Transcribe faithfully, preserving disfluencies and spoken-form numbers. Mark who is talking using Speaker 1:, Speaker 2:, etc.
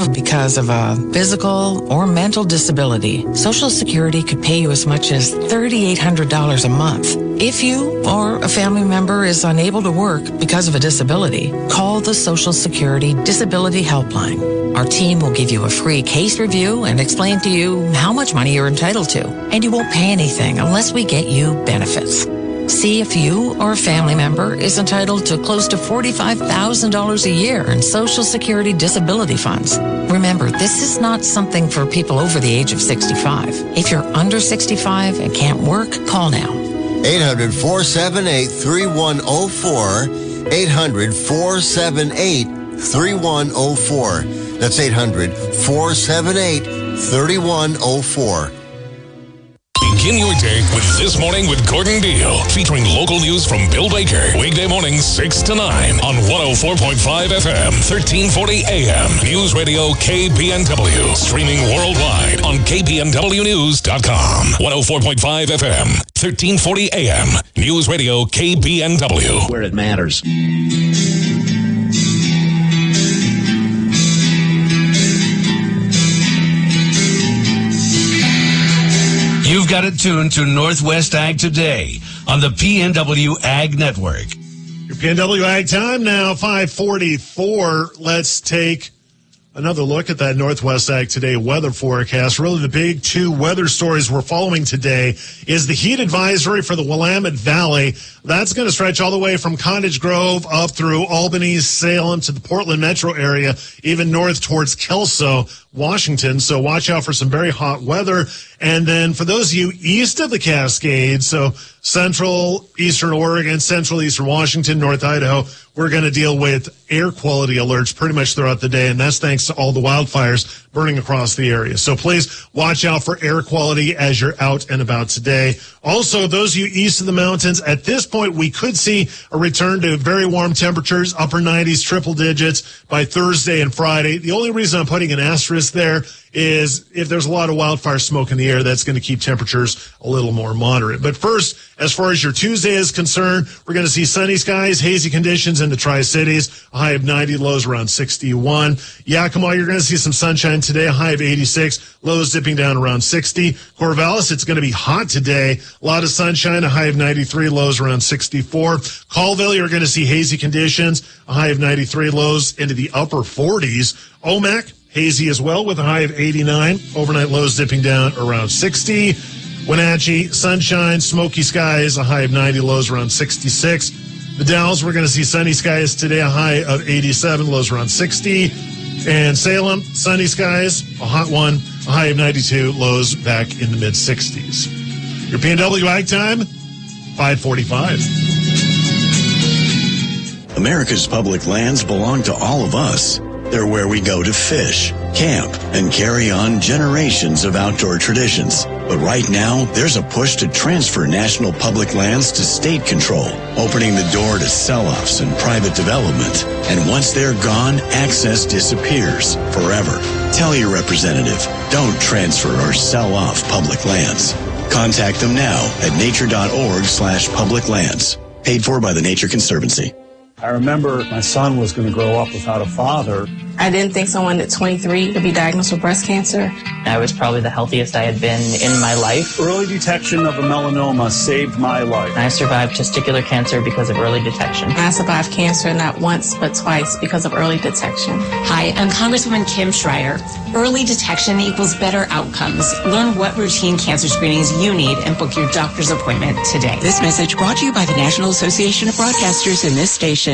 Speaker 1: because of a physical or mental disability, Social Security could pay you as much as three thousand eight hundred dollars a month. If you or a family member is unable to work because of a disability, call the Social Security Disability Helpline. Our team will give you a free case review and explain to you how much money you're entitled to. And you won't pay anything unless we get you benefits. See if you or a family member is entitled to close to forty-five thousand dollars a year in Social Security disability funds. Remember, this is not something for people over the age of sixty-five. If you're under sixty-five and can't work, call now.
Speaker 2: eight hundred, four seven eight, three one zero four. eight hundred, four seven eight, three one zero four. That's eight hundred, four seven eight, three one zero four.
Speaker 3: Begin your day with This Morning with Gordon Deal, featuring local news from Bill Baker. Weekday mornings six to nine on one oh four point five F M, thirteen forty A M. News Radio K B N W. Streaming worldwide on K B N W news dot com. one oh four point five F M, thirteen forty A M. News Radio K B N W.
Speaker 4: Where it matters. You've got it tuned to Northwest Ag Today on the P N W Ag Network.
Speaker 5: Your P N W Ag time now, five forty-four. Let's take another look at that Northwest Ag Today weather forecast. Really, the big two weather stories we're following today is the heat advisory for the Willamette Valley. That's going to stretch all the way from Cottage Grove up through Albany, Salem to the Portland metro area, even north towards Kelso, Washington. So watch out for some very hot weather. And then for those of you east of the Cascades, so central eastern Oregon, central eastern Washington, North Idaho, we're going to deal with air quality alerts pretty much throughout the day, and that's thanks to all the wildfires burning across the area. So please watch out for air quality as you're out and about today. Also, those of you east of the mountains, at this point, we could see a return to very warm temperatures, upper nineties, triple digits by Thursday and Friday. The only reason I'm putting an asterisk there is if there's a lot of wildfire smoke in the air, that's going to keep temperatures a little more moderate. But first, as far as your Tuesday is concerned, we're going to see sunny skies, hazy conditions in the Tri-Cities, a high of ninety, lows around sixty-one. Yakima, you're going to see some sunshine today, a high of eighty-six, lows dipping down around sixty. Corvallis, it's going to be hot today, a lot of sunshine, a high of ninety-three, lows around sixty-four. Colville, you're going to see hazy conditions, a high of ninety-three, lows into the upper forties. Omak, hazy as well with a high of eighty-nine. Overnight lows dipping down around sixty. Wenatchee, sunshine, smoky skies, a high of ninety, lows around sixty-six. The Dalles, we're going to see sunny skies today, a high of eighty-seven, lows around sixty. And Salem, sunny skies, a hot one, a high of ninety-two, lows back in the mid-sixties. Your P N W Ag time, five forty-five.
Speaker 4: America's public lands belong to all of us. They're where we go to fish, camp, and carry on generations of outdoor traditions. But right now, there's a push to transfer national public lands to state control, opening the door to sell-offs and private development. And once they're gone, access disappears forever. Tell your representative, don't transfer or sell off public lands. Contact them now at nature.org slash public lands. Paid for by the Nature Conservancy.
Speaker 6: I remember my son was going to grow up without a father.
Speaker 7: I didn't think someone at twenty-three could be diagnosed with breast cancer.
Speaker 8: I was probably the healthiest I had been in my life.
Speaker 6: Early detection of a melanoma saved my life.
Speaker 8: I survived testicular cancer because of early detection.
Speaker 7: I survived cancer not once but twice because of early detection.
Speaker 9: Hi, I'm Congresswoman Kim Schreier. Early detection equals better outcomes. Learn what routine cancer screenings you need and book your doctor's appointment today.
Speaker 10: This message brought to you by the National Association of Broadcasters and this station.